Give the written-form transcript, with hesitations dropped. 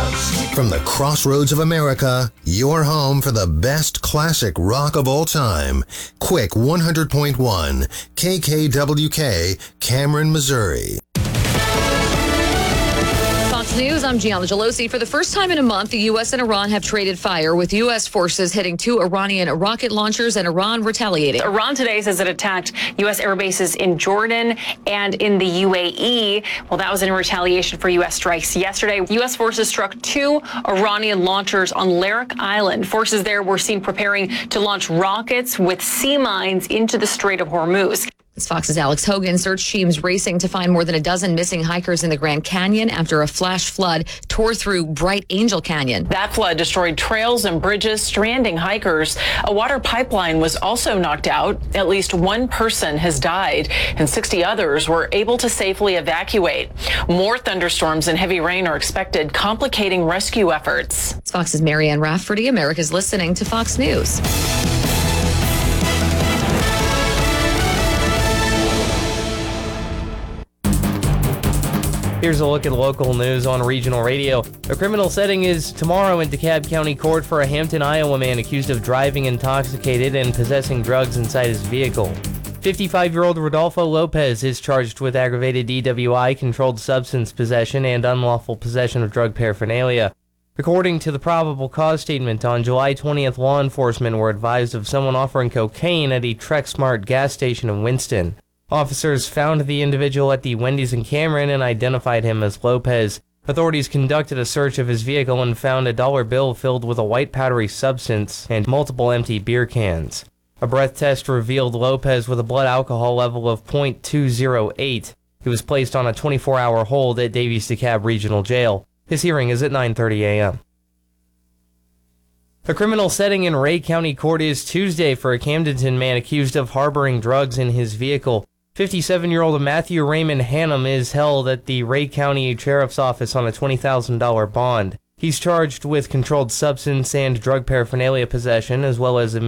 From the crossroads of America, your home for the best classic rock of all time. Quick 100.1 KKWK, Cameron, Missouri. Fox News, I'm Gianna Gelosi. For the first time in a month, the U.S. and Iran have traded fire, with U.S. forces hitting 2 Iranian rocket launchers and Iran retaliating. Iran today says it attacked U.S. air bases in Jordan and in the UAE. Well, that was in retaliation for U.S. strikes yesterday. U.S. forces struck 2 Iranian launchers on Larak Island. Forces there were seen preparing to launch rockets with sea mines into the Strait of Hormuz. As Fox's Alex Hogan, search teams racing to find more than a dozen missing hikers in the Grand Canyon after a flash flood tore through Bright Angel Canyon. That flood destroyed trails and bridges, stranding hikers. A water pipeline was also knocked out. At least 1 person has died, and 60 others were able to safely evacuate. More thunderstorms and heavy rain are expected, complicating rescue efforts. It's Fox's Marianne Rafferty. America's listening to Fox News. Here's a look at local news on regional radio. A criminal setting is tomorrow in DeKalb County Court for a Hampton, Iowa man accused of driving intoxicated and possessing drugs inside his vehicle. 55-year-old Rodolfo Lopez is charged with aggravated DWI, controlled substance possession, and unlawful possession of drug paraphernalia. According to the probable cause statement, on July 20th, law enforcement were advised of someone offering cocaine at a TrexSmart gas station in Winston. Officers found the individual at the Wendy's in Cameron and identified him as Lopez. Authorities conducted a search of his vehicle and found a dollar bill filled with a white powdery substance and multiple empty beer cans. A breath test revealed Lopez with a blood alcohol level of .208. He was placed on a 24-hour hold at Davies-DeKalb Regional Jail. His hearing is at 9:30 a.m. A criminal setting in Ray County Court is Tuesday for a Camdenton man accused of harboring drugs in his vehicle. 57-year-old Matthew Raymond Hannum is held at the Ray County Sheriff's Office on a $20,000 bond. He's charged with controlled substance and drug paraphernalia possession, as well as